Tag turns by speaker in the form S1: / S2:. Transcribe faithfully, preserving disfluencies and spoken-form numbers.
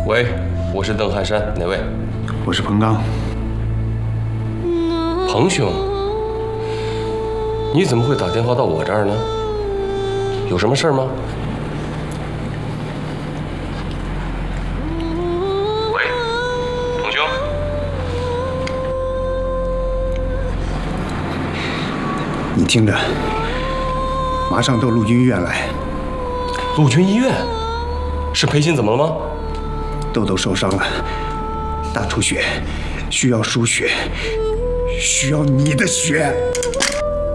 S1: 喂，我是邓汉山，哪位？
S2: 我是彭刚。
S1: 彭兄，你怎么会打电话到我这儿呢？有什么事吗？喂，彭兄。
S2: 你听着，马上到陆军医院来。
S1: 陆军医院？是裴鑫怎么了吗？
S2: 豆豆受伤了，大出血，需要输血，需要你的血。